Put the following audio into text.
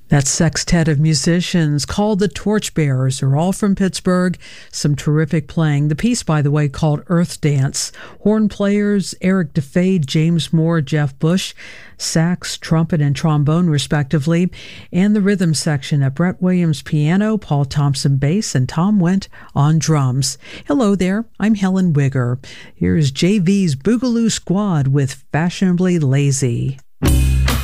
That sextet of musicians called the Torchbearers are all from Pittsburgh. Some terrific playing. The piece, by the way, called Earth Dance. Horn players Eric DeFade, James Moore, Jeff Bush, sax, trumpet, and trombone, respectively. And the rhythm section at Brett Williams piano, Paul Thompson bass, and Tom Wendt on drums. Hello there, I'm Helen Wigger. Here's JV's Boogaloo Squad with Fashionably Lazy.